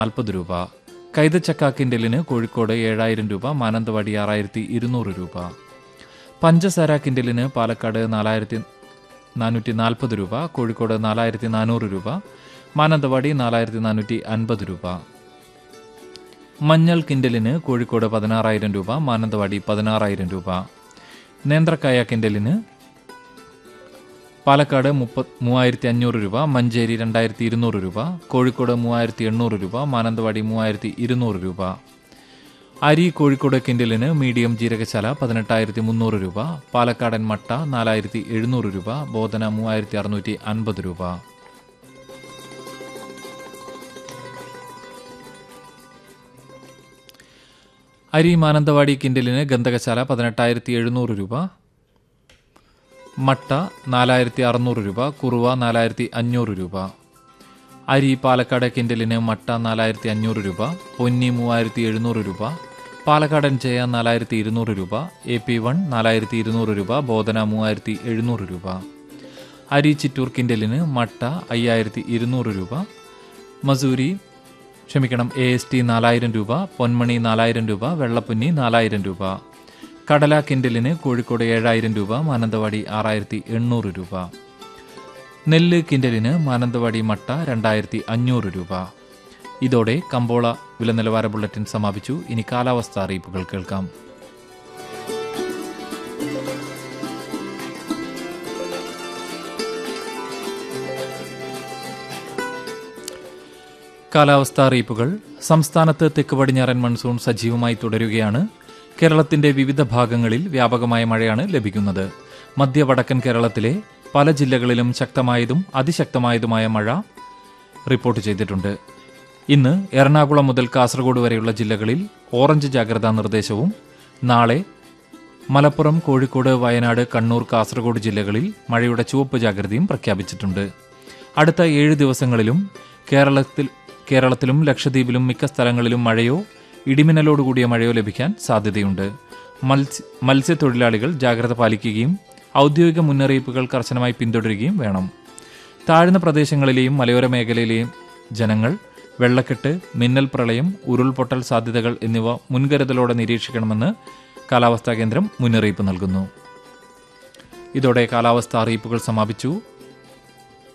40 രൂപ. കൈതച്ചക്ക കിൻഡലിന് കോഴിക്കോട് 7000 രൂപ, മാനന്തവാടി 6200 രൂപ. പഞ്ചസാര കിൻഡലിന് പാലക്കാട് 4440 രൂപ, കോഴിക്കോട് 4400 രൂപ, മാനന്തവാടി 4450 രൂപ. മഞ്ഞൾ കിൻഡലിന് കോഴിക്കോട് 16000 രൂപ, മാനന്തവാടി 16000 രൂപ. നേന്ത്രക്കായ കിൻഡലിന് പാലക്കാട് 3500 രൂപ, മഞ്ചേരി 2200 രൂപ, കോഴിക്കോട് 3800 രൂപ, മാനന്തവാടി 3200 രൂപ. അരി കോഴിക്കോട് കിൻഡലിന് മീഡിയം ജീരകശാല 18300 രൂപ, പാലക്കാടൻ മട്ട 4700 രൂപ, ബോധന 3650 രൂപ. അരി മാനന്തവാടി കിൻഡലിന് ഗന്ധകശാല 18700 രൂപ, മട്ട 4600 രൂപ, കുറുവ 4500 രൂപ. അരി പാലക്കാട് കിൻഡലിന് മട്ട 4500 രൂപ, പൊന്നി 3700 രൂപ, പാലക്കാടൻ ജയ 4200 രൂപ, AP1 4200 രൂപ, ബോധന 3700 രൂപ. അരി ചിറ്റൂർ കിൻഡലിന് മട്ട 5200 രൂപ, മസൂരി AST 4000 രൂപ, പൊന്മണി 4000 രൂപ, വെള്ളപ്പൊന്നി 4000 രൂപ. കടല കിൻഡലിന് കോഴിക്കോട് 7000 രൂപ, മാനന്തവാടി 6800 രൂപ. നെല്ല് കിൻഡലിന് മാനന്തവാടി മട്ട 2500 രൂപ. ഇതോടെ കമ്പോള വില നിലവാര ബുള്ളറ്റിൻ സമാപിച്ചു. ഇനി കാലാവസ്ഥ അറിയിപ്പുകൾ കേൾക്കാം. കാലാവസ്ഥാ അറിയിപ്പുകൾ. സംസ്ഥാനത്ത് തെക്ക് പടിഞ്ഞാറൻ മൺസൂൺ സജീവമായി തുടരുകയാണ്. കേരളത്തിന്റെ വിവിധ ഭാഗങ്ങളിൽ വ്യാപകമായ മഴയാണ് ലഭിക്കുന്നത്. മധ്യ വടക്കൻ കേരളത്തിലെ പല ജില്ലകളിലും ശക്തമായതും അതിശക്തമായതുമായ മഴ റിപ്പോർട്ട് ചെയ്തിട്ടുണ്ട്. ഇന്ന് എറണാകുളം മുതൽ കാസർഗോഡ് വരെയുള്ള ജില്ലകളിൽ ഓറഞ്ച് ജാഗ്രതാ നിർദ്ദേശവും, നാളെ മലപ്പുറം, കോഴിക്കോട്, വയനാട്, കണ്ണൂർ, കാസർഗോഡ് ജില്ലകളിൽ മഴയുടെ ചുവപ്പ് ജാഗ്രതയും പ്രഖ്യാപിച്ചിട്ടുണ്ട്. അടുത്ത 7 ദിവസങ്ങളിലും കേരളത്തിലും ലക്ഷദ്വീപിലും മിക്ക സ്ഥലങ്ങളിലും മഴയോ ഇടിമിന്നലോടുകൂടിയ മഴയോ ലഭിക്കാൻ സാധ്യതയുണ്ട്. മത്സ്യത്തൊഴിലാളികൾ ജാഗ്രത പാലിക്കുകയും ഔദ്യോഗിക മുന്നറിയിപ്പുകൾ കർശനമായി പിന്തുടരുകയും വേണം. താഴ്ന്ന പ്രദേശങ്ങളിലെയും മലയോര മേഖലയിലെയും ജനങ്ങൾ വെള്ളക്കെട്ട്, മിന്നൽ പ്രളയം, ഉരുൾപൊട്ടൽ സാധ്യതകൾ എന്നിവ മുൻകരുതലോടെ നിരീക്ഷിക്കണമെന്ന് കാലാവസ്ഥാ കേന്ദ്രം മുന്നറിയിപ്പ് നൽകുന്നു. ഇതോടെ കാലാവസ്ഥാ അറിയിപ്പുകൾ സമാപിച്ചു.